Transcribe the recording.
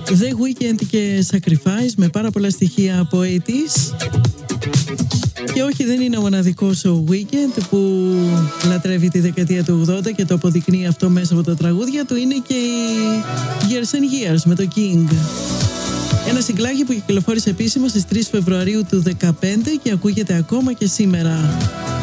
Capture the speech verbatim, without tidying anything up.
The Weeknd και Sacrifice με πάρα πολλά στοιχεία από ογδόντα. Και όχι, δεν είναι ο μοναδικός ο Weeknd που λατρεύει τη δεκαετία του ογδόντα και το αποδεικνύει αυτό μέσα από τα τραγούδια του. Είναι και η Years and Years με το King. Ένα συγκλάκι που κυκλοφόρησε επίσημα στις τρεις Φεβρουαρίου του δύο χιλιάδες δεκαπέντε και ακούγεται ακόμα και σήμερα.